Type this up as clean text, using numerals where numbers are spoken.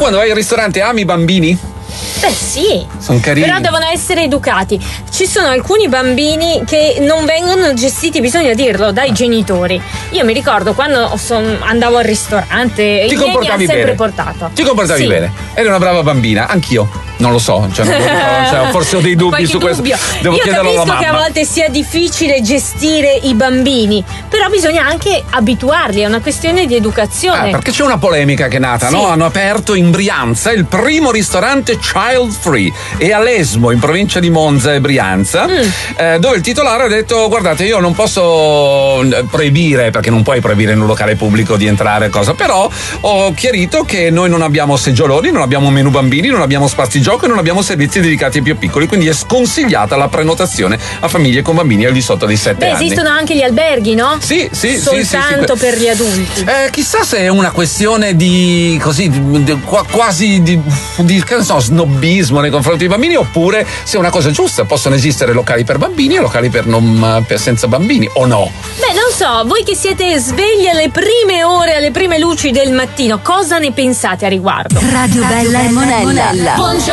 quando vai al ristorante ami i bambini? Beh sì, sono carini, però devono essere educati. Ci sono alcuni bambini che non vengono gestiti, bisogna dirlo, dai genitori. Io mi ricordo quando andavo al ristorante, ti comportavi sempre bene. Portato. Ti comportavi bene, eri una brava bambina, anch'io. Non lo so, forse ho dei dubbi su questo. Devo chiederlo alla mamma. Io capisco che a volte sia difficile gestire i bambini, però bisogna anche abituarli, è una questione di educazione. Perché c'è una polemica che è nata, no? Hanno aperto in Brianza il primo ristorante child free, e a Lesmo, in provincia di Monza e Brianza, dove il titolare ha detto: guardate, io non posso proibire, perché non puoi proibire in un locale pubblico di entrare, però ho chiarito che noi non abbiamo seggioloni, non abbiamo menù bambini, non abbiamo spazi gioco e non abbiamo servizi dedicati ai più piccoli, quindi è sconsigliata la prenotazione a famiglie con bambini al di sotto dei 7 anni. Esistono anche gli alberghi, no? Sì, soltanto per gli adulti. Chissà se è una questione di quasi di che ne so, snobismo nei confronti dei bambini, oppure se è una cosa giusta. Possono esistere locali per bambini e locali per senza bambini, o no? Beh, non so, voi che siete svegli alle prime ore, alle prime luci del mattino, cosa ne pensate a riguardo? Radio Bella e Monella.